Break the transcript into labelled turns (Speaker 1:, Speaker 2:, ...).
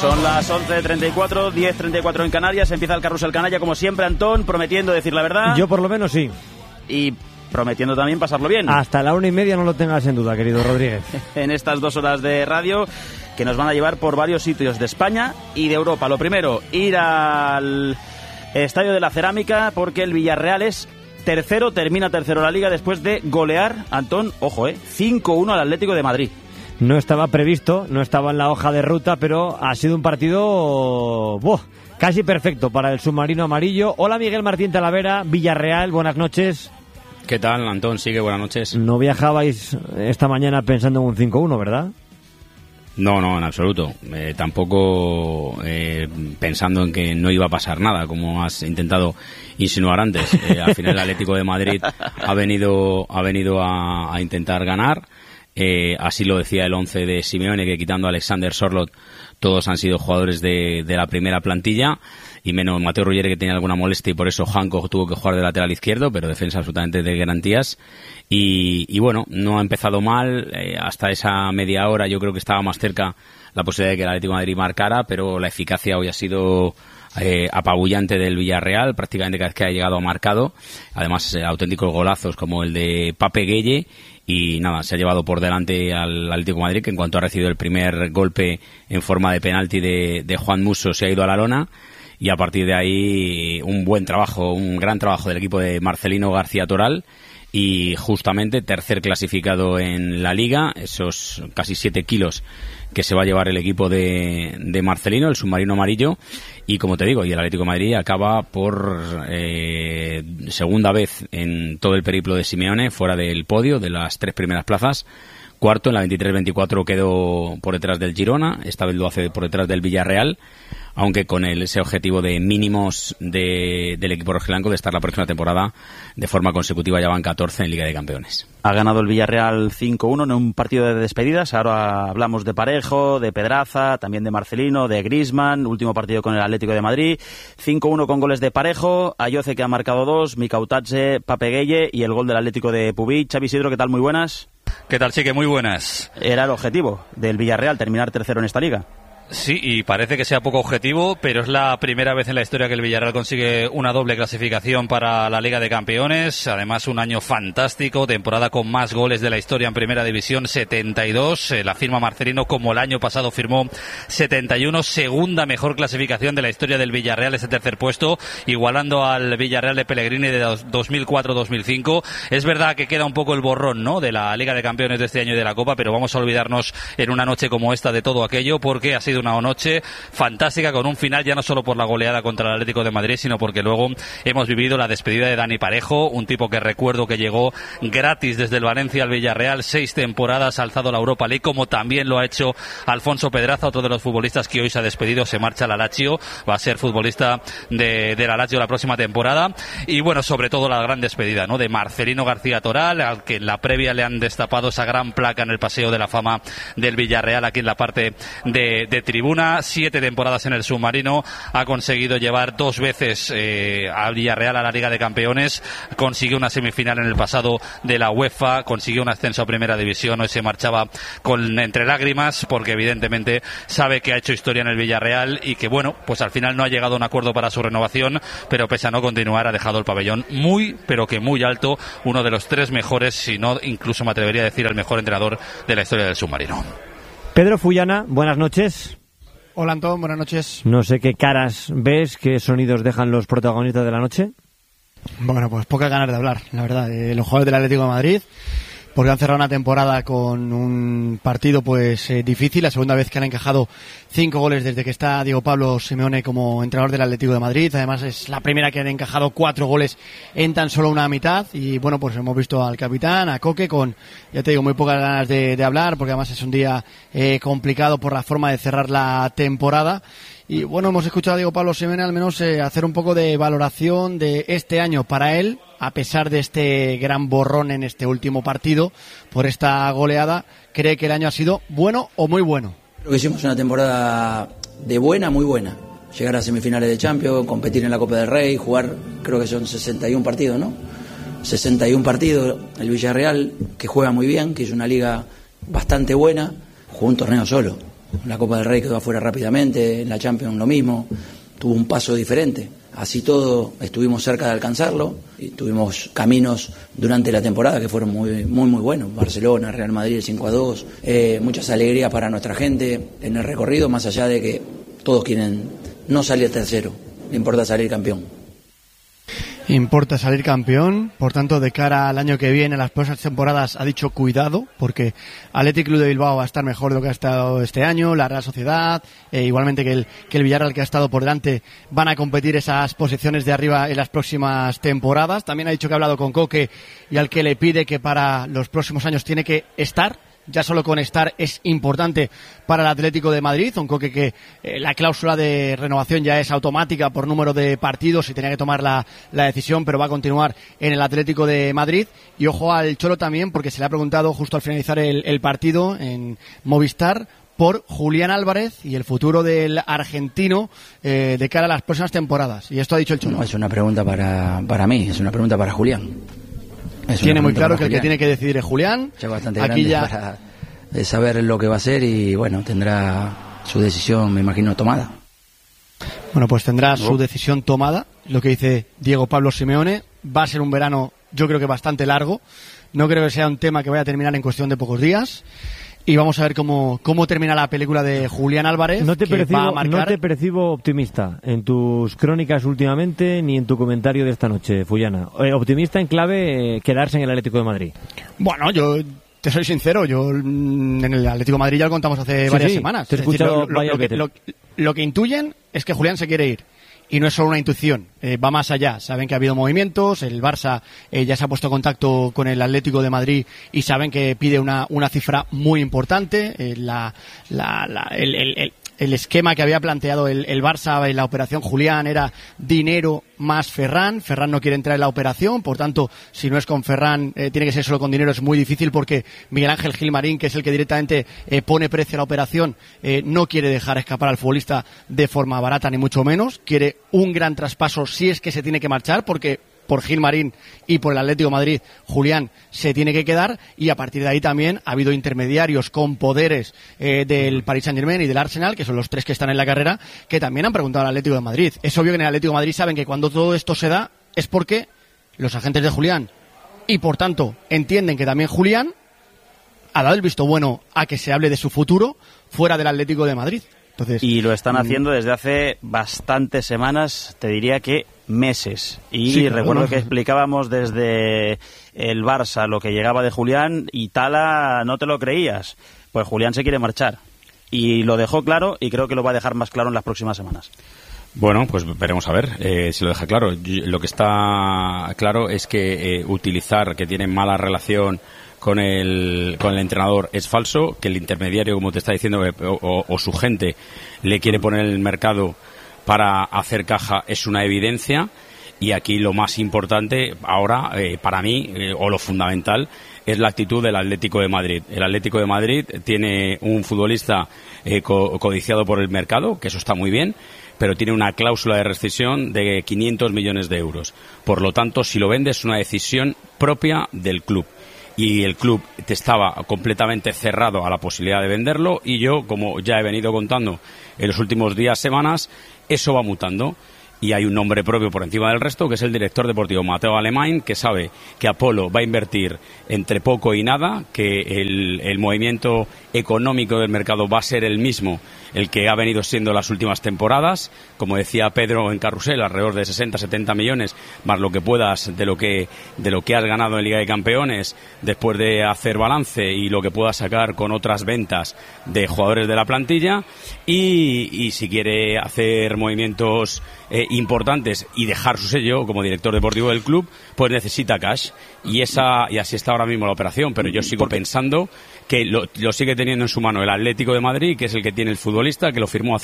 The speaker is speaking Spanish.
Speaker 1: Son las 11:34, 10:34 en Canarias. Empieza el Carrusel Canalla, como siempre, Antón, prometiendo decir la verdad.
Speaker 2: Yo por lo menos sí.
Speaker 1: Y prometiendo también pasarlo bien.
Speaker 2: Hasta la 1:30 no lo tengas en duda, querido Rodríguez.
Speaker 1: En estas 2 horas de radio que nos van a llevar por varios sitios de España y de Europa. Lo primero, ir al Estadio de la Cerámica, porque el Villarreal es tercero, termina tercero la Liga después de golear, Antón, ojo, 5-1 al Atlético de Madrid.
Speaker 2: No estaba previsto, no estaba en la hoja de ruta, pero ha sido un partido casi perfecto para el submarino amarillo. Hola, Miguel Martín Talavera, Villarreal, buenas noches.
Speaker 3: ¿Qué tal, Antón? Sigue, buenas noches.
Speaker 2: No viajabais esta mañana pensando en un 5-1, ¿verdad?
Speaker 3: No, en absoluto. Tampoco pensando en que no iba a pasar nada, como has intentado insinuar antes. Al final el Atlético de Madrid ha venido a intentar ganar. Así lo decía el 11 de Simeone, que quitando a Alexander Sørloth todos han sido jugadores de la primera plantilla, y menos Mateo Ruggeri, que tenía alguna molestia, y por eso Hancock tuvo que jugar de lateral izquierdo, pero defensa absolutamente de garantías. Y bueno, no ha empezado mal. Hasta esa media hora yo creo que estaba más cerca la posibilidad de que el Atlético de Madrid marcara, pero la eficacia hoy ha sido apabullante del Villarreal. Prácticamente cada vez que ha llegado ha marcado, además auténticos golazos como el de Pape Gueye. Y nada, se ha llevado por delante al Atlético de Madrid, que en cuanto ha recibido el primer golpe en forma de penalti de Juan Musso, se ha ido a la lona. Y a partir de ahí un gran trabajo del equipo de Marcelino García Toral, y justamente tercer clasificado en la Liga, esos casi 7 kilos que se va a llevar el equipo de Marcelino, el submarino amarillo. Y como te digo, y el Atlético de Madrid acaba por segunda vez en todo el periplo de Simeone fuera del podio de las 3 primeras plazas. Cuarto, en la 23-24 quedó por detrás del Girona, esta vez lo hace por detrás del Villarreal, aunque con ese objetivo de mínimos del equipo rojiblanco de estar la próxima temporada de forma consecutiva. Ya van 14 en Liga de Campeones.
Speaker 1: Ha ganado el Villarreal 5-1 en un partido de despedidas. Ahora hablamos de Parejo, de Pedraza, también de Marcelino, de Griezmann, último partido con el Atlético de Madrid. 5-1 con goles de Parejo, Ayoce, que ha marcado 2, Mikautadze, Pape Gueye, y el gol del Atlético de Pubic. Xavi Isidro, ¿qué tal? Muy buenas.
Speaker 4: ¿Qué tal, Chique? Muy buenas.
Speaker 1: Era el objetivo del Villarreal, terminar tercero en esta liga.
Speaker 4: Sí, y parece que sea poco objetivo, pero es la primera vez en la historia que el Villarreal consigue una doble clasificación para la Liga de Campeones. Además, un año fantástico, temporada con más goles de la historia en Primera División, 72. La firma Marcelino, como el año pasado firmó 71. Segunda mejor clasificación de la historia del Villarreal, ese tercer puesto, igualando al Villarreal de Pellegrini de 2004-2005. Es verdad que queda un poco el borrón, ¿no?, de la Liga de Campeones de este año y de la Copa, pero vamos a olvidarnos en una noche como esta de todo aquello, porque ha sido una noche fantástica, con un final ya no solo por la goleada contra el Atlético de Madrid, sino porque luego hemos vivido la despedida de Dani Parejo, un tipo que recuerdo que llegó gratis desde el Valencia al Villarreal, 6 temporadas, ha alzado la Europa League, como también lo ha hecho Alfonso Pedraza, otro de los futbolistas que hoy se ha despedido, se marcha al Lazio, va a ser futbolista del Lazio la próxima temporada. Y bueno, sobre todo la gran despedida, ¿no?, de Marcelino García Toral, al que en la previa le han destapado esa gran placa en el Paseo de la Fama del Villarreal, aquí en la parte de tribuna. 7 temporadas en el submarino, ha conseguido llevar 2 veces al Villarreal a la Liga de Campeones, consiguió una semifinal en el pasado de la UEFA, consiguió un ascenso a Primera División. Hoy se marchaba entre lágrimas, porque evidentemente sabe que ha hecho historia en el Villarreal y que, bueno, pues al final no ha llegado a un acuerdo para su renovación, pero pese a no continuar ha dejado el pabellón muy, pero que muy alto, uno de los 3 mejores, si no incluso me atrevería a decir el mejor entrenador de la historia del submarino.
Speaker 2: Pedro Fullana, buenas noches.
Speaker 5: Hola, Antón, buenas noches.
Speaker 2: No sé qué caras ves, qué sonidos dejan los protagonistas de la noche.
Speaker 5: Bueno, pues pocas ganas de hablar, la verdad, de los jugadores del Atlético de Madrid, porque han cerrado una temporada con un partido pues difícil, la segunda vez que han encajado 5 goles desde que está Diego Pablo Simeone como entrenador del Atlético de Madrid. Además es la primera que han encajado 4 goles en tan solo una mitad, y bueno, pues hemos visto al capitán, a Coque, con, ya te digo, muy pocas ganas de hablar, porque además es un día complicado por la forma de cerrar la temporada. Y bueno, hemos escuchado a Diego Pablo Simeone al menos hacer un poco de valoración de este año para él, a pesar de este gran borrón en este último partido por esta goleada. ¿Cree que el año ha sido bueno o muy bueno?
Speaker 6: Creo que hicimos una temporada de buena, muy buena. Llegar a semifinales de Champions, competir en la Copa del Rey, jugar, creo que son 61 partidos, ¿no? 61 partidos, el Villarreal, que juega muy bien, que es una liga bastante buena, jugó un torneo solo. En la Copa del Rey quedó afuera rápidamente, en la Champions lo mismo, tuvo un paso diferente. Así todo, estuvimos cerca de alcanzarlo y tuvimos caminos durante la temporada que fueron muy buenos. Barcelona, Real Madrid, 5-2, muchas alegrías para nuestra gente en el recorrido, más allá de que todos quieren no salir tercero, le importa salir campeón.
Speaker 5: Importa salir campeón, por tanto, de cara al año que viene, las próximas temporadas, ha dicho cuidado, porque Athletic Club de Bilbao va a estar mejor de lo que ha estado este año, la Real Sociedad, igualmente que el Villarreal, que ha estado por delante, van a competir esas posiciones de arriba en las próximas temporadas. También ha dicho que ha hablado con Coque y al que le pide que para los próximos años tiene que estar. Ya solo con estar es importante para el Atlético de Madrid, un Coque que la cláusula de renovación ya es automática por número de partidos y tenía que tomar la decisión, pero va a continuar en el Atlético de Madrid. Y ojo al Cholo también, porque se le ha preguntado justo al finalizar el partido en Movistar por Julián Álvarez y el futuro del argentino de cara a las próximas temporadas. Y esto ha dicho el Cholo.
Speaker 6: No, es una pregunta para mí, es una pregunta para Julián.
Speaker 5: Tiene muy claro que el que tiene que decidir es Julián.
Speaker 6: Ya bastante aquí grande para saber lo que va a hacer y bueno, tendrá su decisión, me imagino, tomada.
Speaker 5: Bueno, pues tendrá su decisión tomada. Lo que dice Diego Pablo Simeone, va a ser un verano, yo creo que bastante largo. No creo que sea un tema que vaya a terminar en cuestión de pocos días. Y vamos a ver cómo termina la película de Julián Álvarez.
Speaker 2: No te percibo optimista en tus crónicas últimamente ni en tu comentario de esta noche, Fullana. Optimista en clave quedarse en el Atlético de Madrid.
Speaker 5: Bueno, yo te soy sincero, yo en el Atlético de Madrid ya lo contamos hace varias semanas.
Speaker 2: Te he escuchado,
Speaker 5: lo que intuyen es que Julián se quiere ir. Y no es solo una intuición, va más allá. Saben que ha habido movimientos, el Barça ya se ha puesto en contacto con el Atlético de Madrid y saben que pide una cifra muy importante. El esquema que había planteado el Barça en la operación Julián era dinero más Ferran. Ferran no quiere entrar en la operación, por tanto, si no es con Ferran, tiene que ser solo con dinero. Es muy difícil porque Miguel Ángel Gilmarín, que es el que directamente pone precio a la operación, no quiere dejar escapar al futbolista de forma barata, ni mucho menos. Quiere un gran traspaso si es que se tiene que marchar, porque por Gilmarín y por el Atlético de Madrid, Julián se tiene que quedar, y a partir de ahí también ha habido intermediarios con poderes del Paris Saint-Germain y del Arsenal, que son los tres que están en la carrera, que también han preguntado al Atlético de Madrid. Es obvio que en el Atlético de Madrid saben que cuando todo esto se da es porque los agentes de Julián, y por tanto entienden que también Julián ha dado el visto bueno a que se hable de su futuro fuera del Atlético de Madrid. Entonces,
Speaker 1: y lo están haciendo desde hace bastantes semanas, te diría que meses. Y
Speaker 5: sí,
Speaker 1: recuerdo que explicábamos desde el Barça lo que llegaba de Julián y Tala no te lo creías. Pues Julián se quiere marchar. Y lo dejó claro y creo que lo va a dejar más claro en las próximas semanas.
Speaker 3: Bueno, pues veremos a ver si lo deja claro. Lo que está claro es que utilizar que tienen mala relación con el entrenador es falso, que el intermediario, como te está diciendo, o su gente le quiere poner en el mercado para hacer caja es una evidencia. Y aquí lo más importante ahora, para mí, o lo fundamental, es la actitud del Atlético de Madrid. El Atlético de Madrid tiene un futbolista codiciado por el mercado, que eso está muy bien, pero tiene una cláusula de rescisión de 500 millones de euros. Por lo tanto, si lo vende es una decisión propia del club. Y el club estaba completamente cerrado a la posibilidad de venderlo, y yo, como ya he venido contando en los últimos días, semanas, eso va mutando. Y hay un nombre propio por encima del resto, que es el director deportivo Mateo Alemán, que sabe que Apolo va a invertir entre poco y nada, que el movimiento económico del mercado va a ser el mismo, el que ha venido siendo las últimas temporadas. Como decía Pedro en Carrusel, alrededor de 60-70 millones, más lo que puedas de lo que has ganado en Liga de Campeones, después de hacer balance, y lo que puedas sacar con otras ventas de jugadores de la plantilla. Y si quiere hacer movimientos importantes y dejar su sello como director deportivo del club, pues necesita cash, y así está ahora mismo la operación. Pero yo sigo pensando que lo sigue teniendo en su mano el Atlético de Madrid, que es el que tiene el futbolista, que lo firmó hace